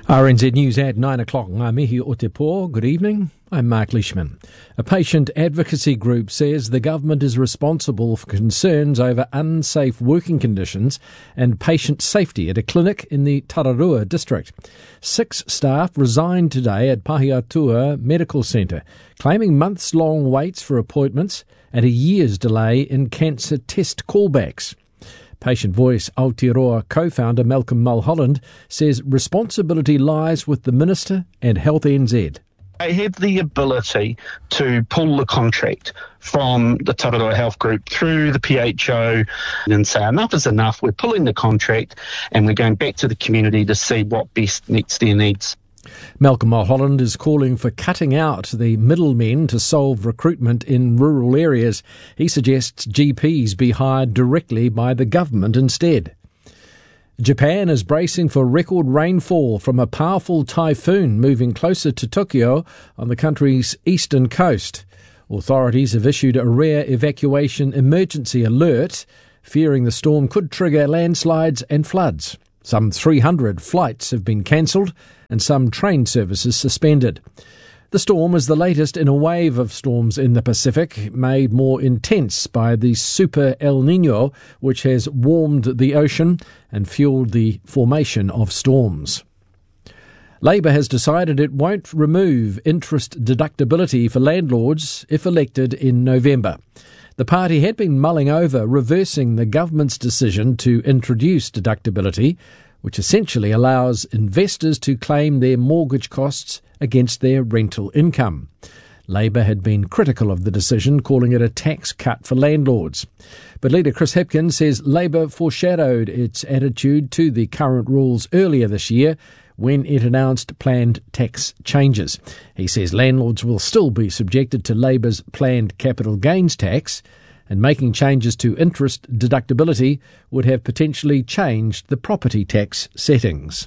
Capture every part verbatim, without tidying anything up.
R N Z News at nine o'clock. Ngā mihi o te pō. Good evening. I'm Mark Leishman. A patient advocacy group says the government is responsible for concerns over unsafe working conditions and patient safety at a clinic in the Tararua district. Six staff resigned today at Pahiatua Medical Centre, claiming months-long waits for appointments and a year's delay in cancer test callbacks. Patient Voice Aotearoa co-founder Malcolm Mulholland says responsibility lies with the Minister and Health N Z. They have the ability to pull the contract from the Tararua Health Group through the P H O and say enough is enough, we're pulling the contract and we're going back to the community to see what best meets their needs. Malcolm Mulholland is calling for cutting out the middlemen to solve recruitment in rural areas. He suggests G Ps be hired directly by the government instead. Japan is bracing for record rainfall from a powerful typhoon moving closer to Tokyo on the country's eastern coast. Authorities have issued a rare evacuation emergency alert, fearing the storm could trigger landslides and floods. Some three hundred flights have been cancelled and some train services suspended. The storm is the latest in a wave of storms in the Pacific, made more intense by the Super El Niño, which has warmed the ocean and fueled the formation of storms. Labor has decided it won't remove interest deductibility for landlords if elected in November. The party had been mulling over reversing the government's decision to introduce deductibility, which essentially allows investors to claim their mortgage costs against their rental income. Labor had been critical of the decision, calling it a tax cut for landlords. But leader Chris Hipkins says Labor foreshadowed its attitude to the current rules earlier this year when it announced planned tax changes. He says landlords will still be subjected to Labor's planned capital gains tax, and making changes to interest deductibility would have potentially changed the property tax settings.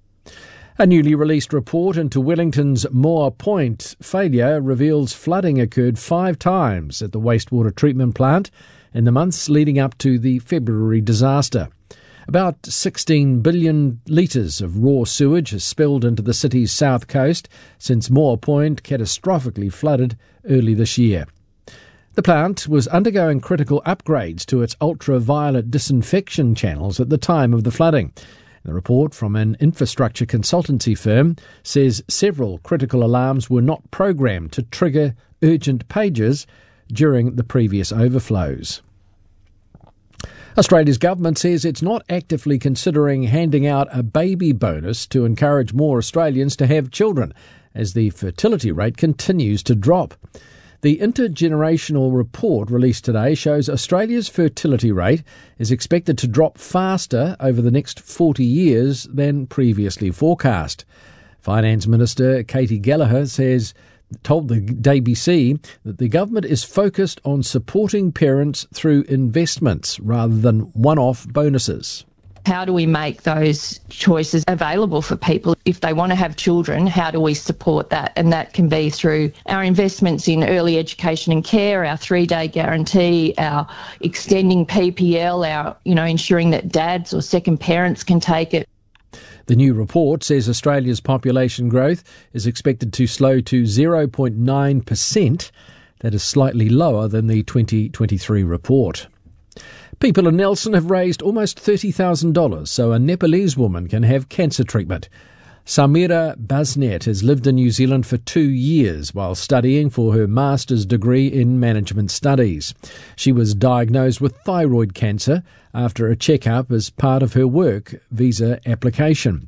A newly released report into Wellington's Moa Point failure reveals flooding occurred five times at the wastewater treatment plant in the months leading up to the February disaster. About sixteen billion litres of raw sewage has spilled into the city's south coast since Moa Point catastrophically flooded early this year. The plant was undergoing critical upgrades to its ultraviolet disinfection channels at the time of the flooding. The report from an infrastructure consultancy firm says several critical alarms were not programmed to trigger urgent pages during the previous overflows. Australia's government says it's not actively considering handing out a baby bonus to encourage more Australians to have children, as the fertility rate continues to drop. The intergenerational report released today shows Australia's fertility rate is expected to drop faster over the next forty years than previously forecast. Finance Minister Katie Gallagher says told the A B C that the government is focused on supporting parents through investments rather than one-off bonuses. How do we make those choices available for people? If they want to have children, how do we support that? And that can be through our investments in early education and care, our three-day guarantee, our extending P P L, our, you know, ensuring that dads or second parents can take it. The new report says Australia's population growth is expected to slow to zero point nine percent. That is slightly lower than the twenty twenty-three report. People in Nelson have raised almost thirty thousand dollars so a Nepalese woman can have cancer treatment. Samira Basnet has lived in New Zealand for two years while studying for her master's degree in management studies. She was diagnosed with thyroid cancer after a checkup as part of her work visa application.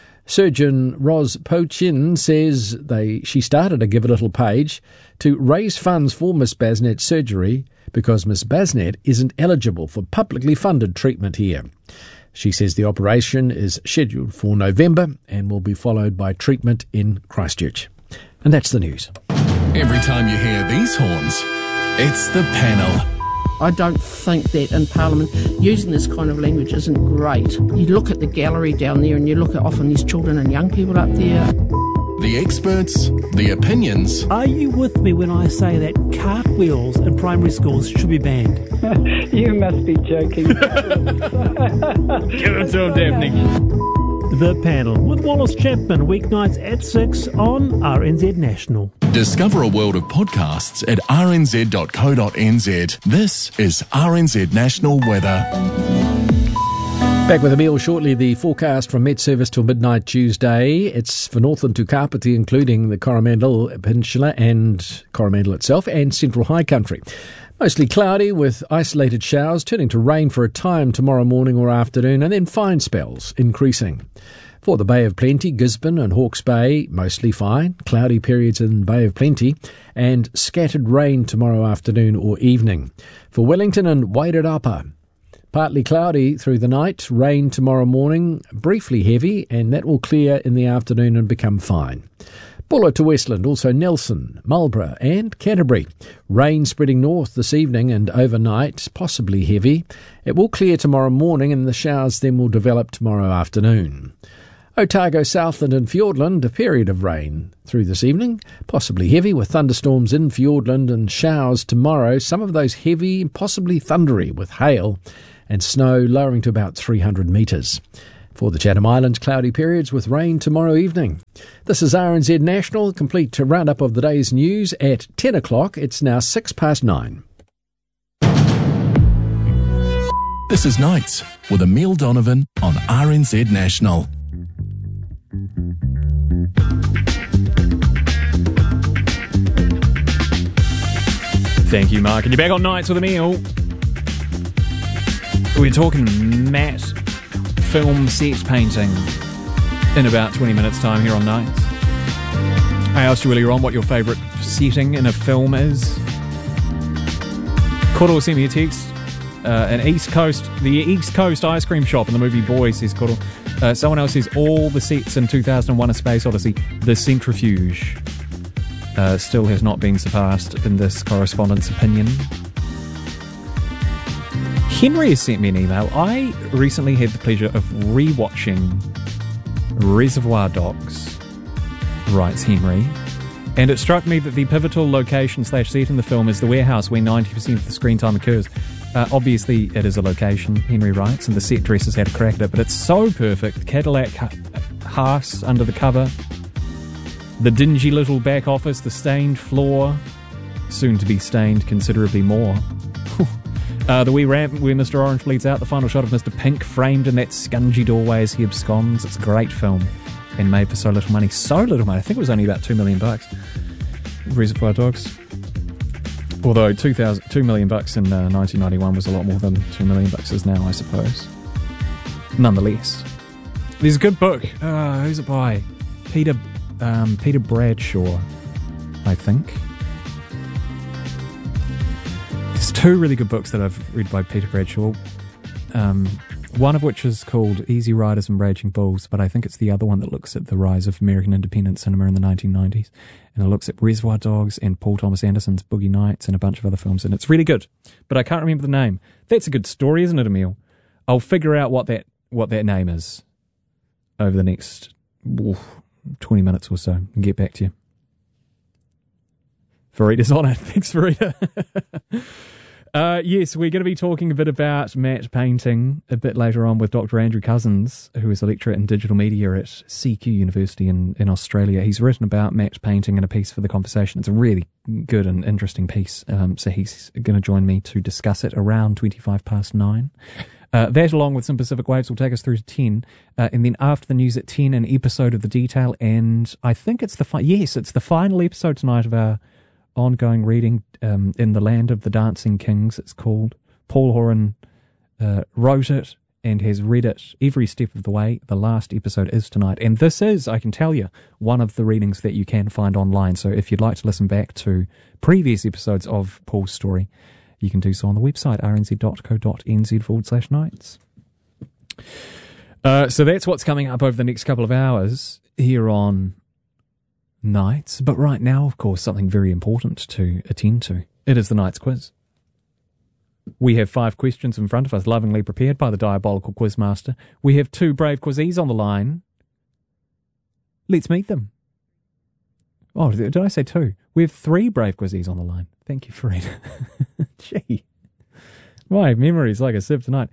Surgeon Ros Pochin says they she started a Give a Little page to raise funds for Miss Basnet's surgery because Miss Basnet isn't eligible for publicly funded treatment here. She says the operation is scheduled for November and will be followed by treatment in Christchurch. And that's the news. Every time you hear these horns, it's the panel. I don't think that in Parliament using this kind of language isn't great. You look at the gallery down there and you look at often these children and young people up there. The experts, the opinions. Are you with me when I say that cartwheels in primary schools should be banned? You must be joking. Give it to him, Daphne. The The Panel with Wallace Chapman, weeknights at six on R N Z National. Discover a world of podcasts at r n z dot co dot n z. This is R N Z National Weather. Back with Emile shortly. The forecast from Met Service till midnight Tuesday. It's for northern to Kapiti, including the Coromandel Peninsula and Coromandel itself, and central high country. Mostly cloudy with isolated showers, turning to rain for a time tomorrow morning or afternoon, and then fine spells increasing. For the Bay of Plenty, Gisborne and Hawke's Bay, mostly fine, cloudy periods in Bay of Plenty, and scattered rain tomorrow afternoon or evening. For Wellington and Wairarapa, partly cloudy through the night, rain tomorrow morning, briefly heavy, and that will clear in the afternoon and become fine. Buller to Westland, also Nelson, Marlborough and Canterbury. Rain spreading north this evening and overnight, possibly heavy. It will clear tomorrow morning and the showers then will develop tomorrow afternoon. Otago, Southland and Fiordland, a period of rain through this evening, possibly heavy with thunderstorms in Fiordland and showers tomorrow, some of those heavy, possibly thundery with hail and snow lowering to about three hundred metres. For the Chatham Islands, cloudy periods with rain tomorrow evening. This is R N Z National, complete roundup of the day's news at ten o'clock. It's now six past nine. This is Nights with Emile Donovan on R N Z National. Thank you, Mark. And you're back on Nights with Emile. We're talking matte film set painting in about twenty minutes time here on Nights. I asked you earlier on what your favourite setting in a film is. Koro sent me a text. Uh, an East Coast, the East Coast ice cream shop in the movie Boy, says Koro. Uh, someone else says all the sets in two thousand one A Space Odyssey. The Centrifuge uh, still has not been surpassed in this correspondent's opinion. Henry has sent me an email. I recently had the pleasure of rewatching Reservoir Dogs, writes Henry, and it struck me that the pivotal location slash set in the film is the warehouse where ninety percent of the screen time occurs. Uh, obviously, it is a location, Henry writes, and the set dressers had a crack at it, but it's so perfect. The Cadillac Haas under the cover, the dingy little back office, the stained floor, soon to be stained considerably more. Uh, the wee ramp where Mister Orange bleeds out, the final shot of Mister Pink framed in that scungy doorway as he absconds. It's a great film and made for so little money. So little money. I think it was only about two million bucks. Reservoir Dogs. Although two thousand, two million bucks in uh, nineteen ninety-one was a lot more than two million bucks is now, I suppose. Nonetheless, there's a good book. Uh, who's it by? Peter um, Peter Bradshaw, I think. There's two really good books that I've read by Peter Bradshaw. Um, one of which is called Easy Riders and Raging Bulls, but I think it's the other one that looks at the rise of American independent cinema in the nineteen nineties. And it looks at Reservoir Dogs and Paul Thomas Anderson's Boogie Nights and a bunch of other films, and it's really good. But I can't remember the name. That's a good story, isn't it, Emile? I'll figure out what that what that name is over the next oof, twenty minutes or so and get back to you. Farita's on it. Thanks, Farita. Uh, yes, we're going to be talking a bit about matte painting a bit later on with Doctor Andrew Cousins, who is a lecturer in digital media at C Q University in, in Australia. He's written about matte painting in a piece for The Conversation. It's a really good and interesting piece, um, so he's going to join me to discuss it around twenty-five past nine. Uh, that, along with some Pacific Waves, will take us through to ten, uh, and then after the news at ten, an episode of The Detail, and I think it's the fi- yes, it's the final episode tonight of our ongoing reading um, in the Land of the Dancing Kings, it's called. Paul Horan uh, wrote it and has read it every step of the way. The last episode is tonight, and this is, I can tell you, one of the readings that you can find online. So if you'd like to listen back to previous episodes of Paul's story, you can do so on the website r n z dot co dot n z forward slash nights. Uh, so that's what's coming up over the next couple of hours here on Nights. But right now, of course, something very important to attend to. It is the Nights quiz. We have five questions in front of us, lovingly prepared by the diabolical quizmaster. We have two brave quizzies on the line. Let's meet them. Oh, did I say two? We have three brave quizzies on the line. Thank you, Fred. Gee, my memory's like a sieve tonight.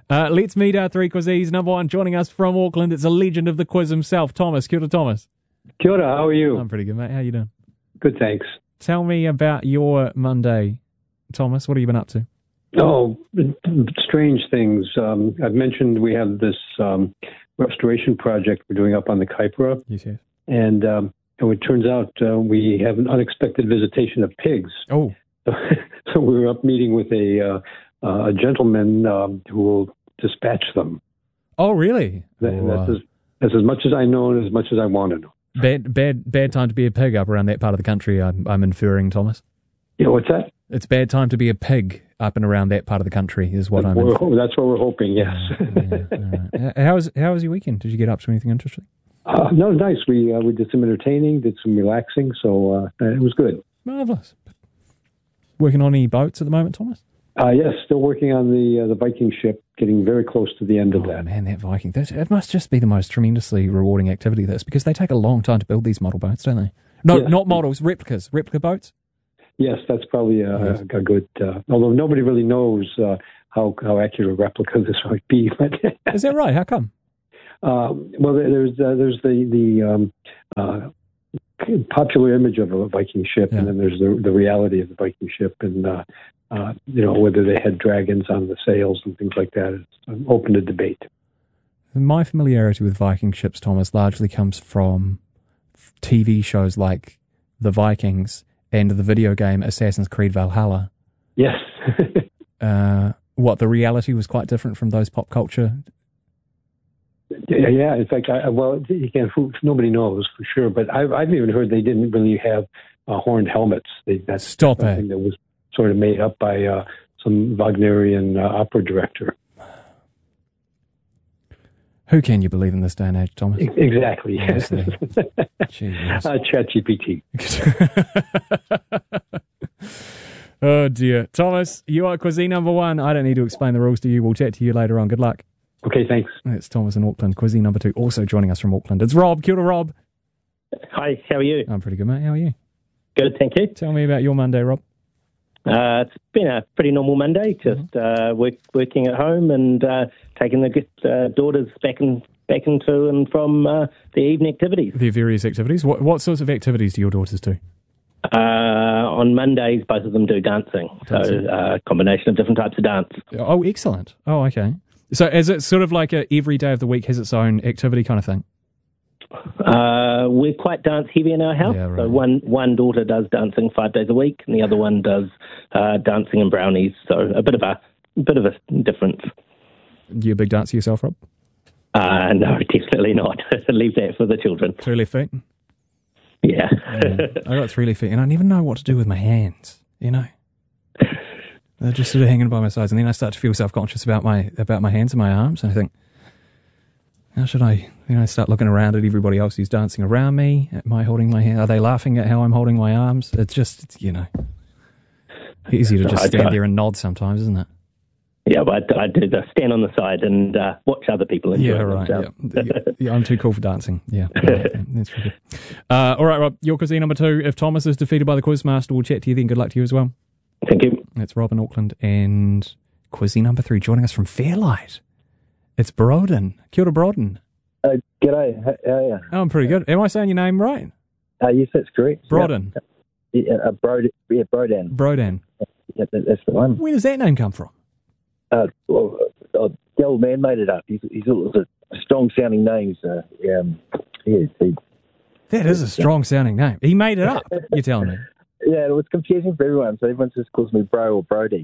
Uh, let's meet our three quizzes. Number one, joining us from Auckland, it's a legend of the quiz himself, Thomas. Kia ora, Thomas. Kia ora, how are you? I'm pretty good, mate. How you doing? Good, thanks. Tell me about your Monday, Thomas. What have you been up to? Oh, strange things. Um, I've mentioned we have this um, restoration project we're doing up on the Kaipara. Yes, yes. And um, it turns out uh, we have an unexpected visitation of pigs. Oh. So, so we were up meeting with a, uh, uh, a gentleman um, who will dispatch them. Oh, really? That, oh, that's, uh, as, that's as much as I know and as much as I want to know. Bad, bad, bad time to be a pig up around that part of the country, I'm, I'm inferring, Thomas. Yeah, what's that? It's bad time to be a pig up and around that part of the country is what I'm we're, inferring. That's what we're hoping, yes. Yeah, yeah, right. How was, how was your weekend? Did you get up to anything interesting? Uh, no, nice. We uh, we did some entertaining, did some relaxing, so uh, it was good. Marvellous. Working on any boats at the moment, Thomas? Uh, yes, still working on the uh, the Viking ship, getting very close to the end oh, of that. Man, that Viking, that's, it must just be the most tremendously rewarding activity, this, because they take a long time to build these model boats, don't they? No, yes. Not models, replicas. Replica boats? Yes, that's probably a, yes. a good, uh, although nobody really knows uh, how, how accurate a replica this might be. Is that right? How come? Uh, well, there's uh, there's the, the um, uh, popular image of a Viking ship, yeah. and then there's the, the reality of the Viking ship, and uh, uh, you know, whether they had dragons on the sails and things like that. It's open to debate. My familiarity with Viking ships, Thomas, largely comes from T V shows like The Vikings and the video game Assassin's Creed Valhalla. Yes. uh, what, the reality was quite different from those pop culture? Yeah, yeah. In fact, I, well, again, nobody knows for sure, but I've, I've even heard they didn't really have uh, horned helmets. They, that's Stop something it. that was sort of made up by uh, some Wagnerian uh, opera director. Who can you believe in this day and age, Thomas? Exactly. Yes. uh, ChatGPT. Oh, dear. Thomas, you are Cuisine number one. I don't need to explain the rules to you. We'll chat to you later on. Good luck. Okay, thanks. It's Thomas in Auckland. Cuisine number two, also joining us from Auckland. It's Rob. Kia ora, Rob. Hi, how are you? I'm pretty good, mate. How are you? Good, thank you. Tell me about your Monday, Rob. Uh, it's been a pretty normal Monday, just uh, work, working at home and uh, taking the uh, daughters back, in, back into and from uh, the evening activities. The various activities. What, what sorts of activities do your daughters do? Uh, on Mondays, both of them do dancing, dancing. so a uh, combination of different types of dance. Oh, excellent. Oh, okay. So is it sort of like a, every day of the week has its own activity kind of thing? Uh, we're quite dance heavy in our house. Yeah, right. So one one daughter does dancing five days a week, and the other one does uh, dancing and brownies. So a bit of a, a bit of a difference. You a big dancer yourself, Rob? Uh, no, definitely not. Leave that for the children. Three left feet. Yeah. yeah. I got three left feet, and I never know what to do with my hands. You know, they're just sort of hanging by my sides, and then I start to feel self-conscious about my about my hands and my arms, and I think, how should I, you know, start looking around at everybody else who's dancing around me? Am I holding my hand? Are they laughing at how I'm holding my arms? It's just, it's, you know, easy to just stand there and nod sometimes, isn't it? Yeah, but I, I do the stand on the side and uh, watch other people enjoy yeah, right, themselves. Yeah. yeah, I'm too cool for dancing. Yeah, right, that's pretty good. Uh, all right, Rob, your cuisine number two. If Thomas is defeated by the Quizmaster, we'll chat to you then. Good luck to you as well. Thank you. It's Rob in Auckland. And cuisine number three, joining us from Fairlight. It's Broden. Kia ora, Broden. Uh, g'day, how are you? Oh, I'm pretty good. Am I saying your name right? Uh, yes, that's correct. Broden. Yeah, uh, Brod- yeah, Brodan. Brodan. Yeah, that, that's the one. Where does that name come from? Uh, well, uh, the old man made it up. He's, he's all the strong-sounding names. Uh, um, yeah, he, that is a strong-sounding name. He made it up, you're telling me. Yeah, it was confusing for everyone, so everyone just calls me Bro or Brody.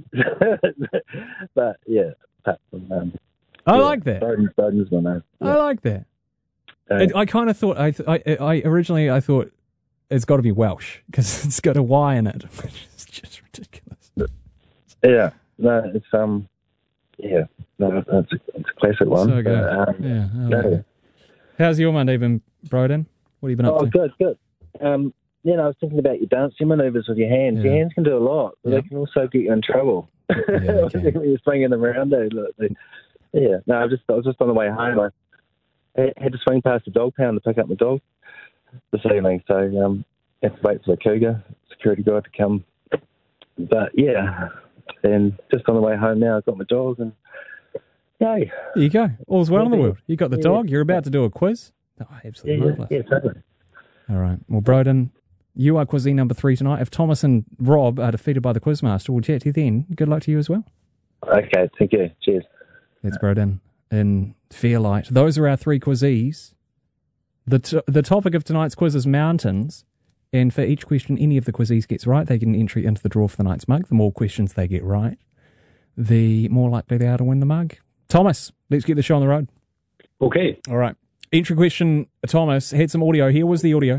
But, yeah, apart from... Um, I yeah, like that. Broden, Broden's my name. Yeah. I like that. Uh, it, I kind of thought, I, I, I originally I thought it's got to be Welsh because it's got a Y in it, which is just ridiculous. Yeah, no, it's, um, yeah, no, it's a, it's a classic one. So good. But, um, yeah. No. Like How's your Monday been, Broden? What have you been up oh, to? good, good. Um, you know, I was thinking about your dancing manoeuvres with your hands. Yeah. Your hands can do a lot, but Yeah. they can also get you in trouble. Yeah, okay. When you're swinging them around, they, they, yeah. No, I just I was just on the way home. I had to swing past the dog pound to pick up my dog this evening, so um, I had to wait for the cougar security guard to come. But yeah, and just on the way home now, I've got my dog and Yay. There you go. All's well in the world. You got the Yeah. dog. You're about to do a quiz. Oh, absolutely Yeah, marvellous. yeah, yeah, totally. All right. Well, Broden, you are quizee number three tonight. If Thomas and Rob are defeated by the Quizmaster, we'll chat to you then. Good luck to you as well. Okay, thank you. Cheers. That's Broden in Fairlight. Those are our three quizees. The t- the topic of tonight's quiz is mountains, and for each question any of the quizees gets right, they get an entry into the draw for the night's mug. The more questions they get right, the more likely they are to win the mug. Thomas, let's get the show on the road. Okay. All right. Entry question, Thomas, had some audio. Here was the audio.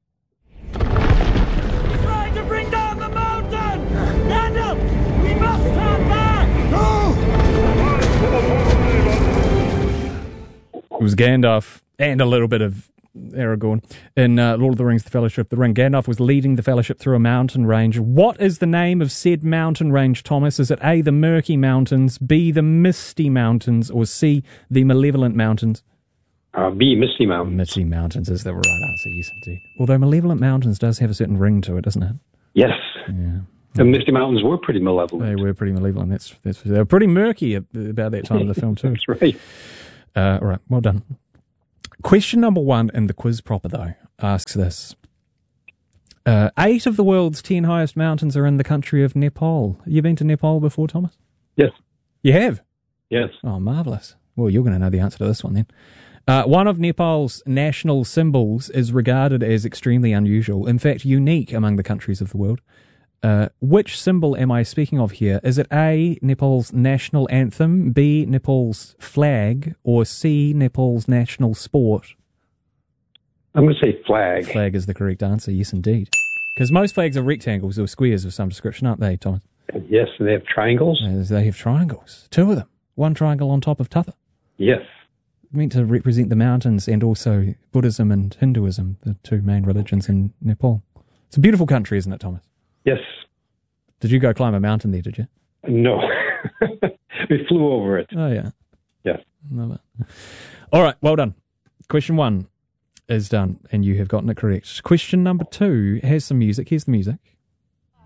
Trying to bring down the mountain! Gandalf, we must turn back! It was Gandalf and a little bit of Aragorn in uh, Lord of the Rings, The Fellowship of the Ring. Gandalf was leading the Fellowship through a mountain range. What is the name of said mountain range, Thomas? Is it A, the Murky Mountains, B, the Misty Mountains, or C, the Malevolent Mountains? Uh, B, Misty Mountains. Misty Mountains is the right answer, yes indeed. Although Malevolent Mountains does have a certain ring to it, doesn't it? Yes. Yeah. The Misty Mountains were pretty malevolent. They were pretty malevolent. That's, that's They were pretty murky about that time of the film too. That's right. Uh, all right, well done. Question number one in the quiz proper, though, asks this. Uh, eight of the world's ten highest mountains are in the country of Nepal. You been to Nepal before, Thomas? Yes. You have? Yes. Oh, marvellous. Well, you're going to know the answer to this one then. Uh, one of Nepal's national symbols is regarded as extremely unusual, in fact, unique among the countries of the world. Uh, which symbol am I speaking of here? Is it A, Nepal's national anthem, B, Nepal's flag, or C, Nepal's national sport? I'm going to say flag. Flag is the correct answer, yes indeed. Because most flags are rectangles or squares of some description, aren't they, Thomas? Yes, and they have triangles. As they have triangles. Two of them. One triangle on top of t'other. Yes. Meant to represent the mountains and also Buddhism and Hinduism, the two main religions in Nepal. It's a beautiful country, isn't it, Thomas? Yes. Did you go climb a mountain there, did you? No. We flew over it. Oh, yeah. Yes. Love it. All right, well done. Question one is done, and you have gotten it correct. Question number two has some music. Here's the music.